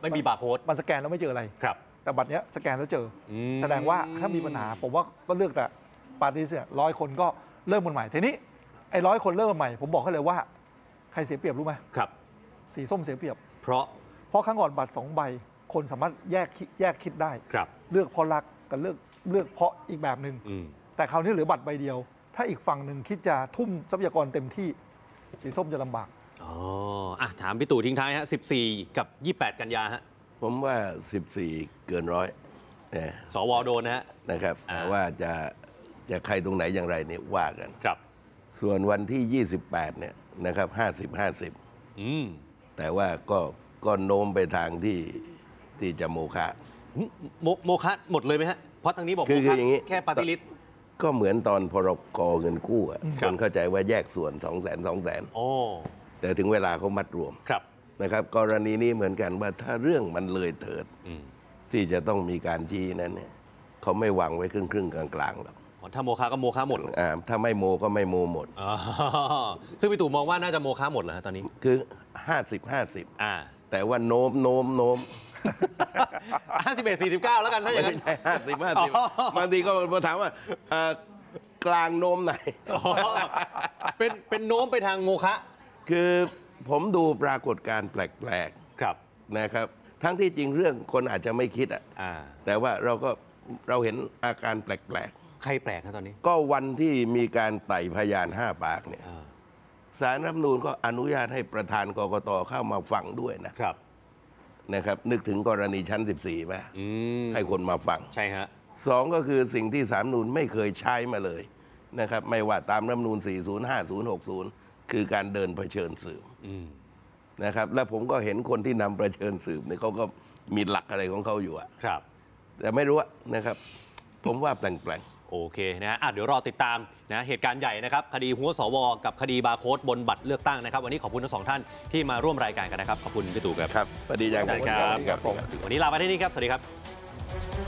ไม่มีบาร์โค้ดมันสแกนแล้วไม่เจออะไรครับแต่บัตรเนี้ยสแกนแล้วเจอแสดงว่าถ้ามีปัญหาผมว่าก็เลือกแต่ปาร์ตี้เนี่ย100 คนก็เริ่มกันใหม่ทีนี้ไอ้100 คนเริ่มกันใหม่ผมบอกให้เลยว่าใครเสียเปรียบรู้ไหมครับสีส้มเสียเปรียบเพราะครั้งก่อนบัตร2 ใบคนสามารถแยกคิดได้เลือกเพราะรักกับเลือกเพราะอีกแบบหนึ่งแต่คราวนี้เหลือบัตรใบเดียวถ้าอีกฝั่งหนึ่งคิดจะทุ่มทรัพยากรเต็มที่สีส้มจะลำบากถามพี่ตู่ทิ้งท้ายฮะ14 กับ 28 กันยาฮะผมว่า14 เกิน100 สวโดนนะครับแต่ว่าจะใครตรงไหนอย่างไรเนี่ยว่ากันครับส่วนวันที่28เนี่ยนะครับ50-50แต่ว่าก็โน้มไปทางที่จะโมฆะโมฆะหมดเลยไหมฮะเพราะทางนี้บอกโมฆะแค่ปฏิริษีก็เหมือนตอนพรก.เงินกู้คนเข้าใจว่าแยกส่วน200,000แต่ถึงเวลาเขามัดรวมนะครับกรณีนี้เหมือนกันว่าถ้าเรื่องมันเลยเถิดที่จะต้องมีการชี้นั้นเนี่ยเขาไม่วางไว้ครึ่งกลางๆหรอกถ้าโมฆะก็โมฆะหมดถ้าไม่โมก็ไม่โมหมดซึ่งพี่ตู่มองว่าน่าจะโมฆะหมดแล้วตอนนี้คือ50-50แต่ว่าโน้ม 51-49แล้วกันถ้าอย่างนั้นไม่ใช่50-50บางทีก็มาถามว่ากลางโน้มไหนเป็นโน้มไปทางโมฆะคือผมดูปรากฏการณ์แปลกๆนะครับทั้งที่จริงเรื่องคนอาจจะไม่คิดแต่ว่าเราเห็นอาการแปลกๆใครแปลกครับตอนนี้ก็วันที่มีการไต่พยาน5 ปากเนี่ยศาลรัฐธรรมนูญก็อนุญาตให้ประธานกกต.เข้ามาฟังด้วยนะครับนึกถึงกรณีชั้น14ไหมให้คนมาฟังใช่ฮะ 2ก็คือสิ่งที่ศาลรัฐธรรมนูญไม่เคยใช้มาเลยนะครับไม่ว่าตามรัฐธรรมนูญ40 50 60คือการเดินเผชิญสืบนะครับและผมก็เห็นคนที่นำเผชิญสืบเนี่ยเขาก็มีหลักอะไรของเขาอยู่ครับแต่ไม่รู้นะครับผมว่าแปลงโอเคนะเดี๋ยวรอติดตามเหตุการณ์ใหญ่นะครับคดีหัวสวกับคดีบาร์โค้ดบนบัตรเลือกตั้งนะครับวันนี้ขอบคุณทั้ง2 ท่านที่มาร่วมรายการกันนะครับขอบคุณพี่ตู่ครับสวัสดีครับวันนี้ลาไปที่นี่ครับสวัสดีครับ